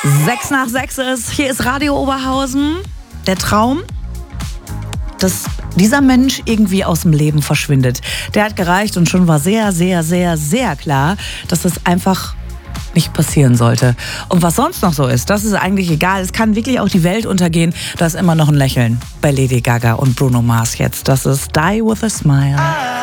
6:06 ist, hier ist Radio Oberhausen. Der Traum, dass dieser Mensch irgendwie aus dem Leben verschwindet. Der hat gereicht und schon war sehr, sehr, sehr, sehr klar, dass das einfach nicht passieren sollte. Und was sonst noch so ist, das ist eigentlich egal. Es kann wirklich auch die Welt untergehen. Da ist immer noch ein Lächeln bei Lady Gaga und Bruno Mars jetzt. Das ist Die With A Smile.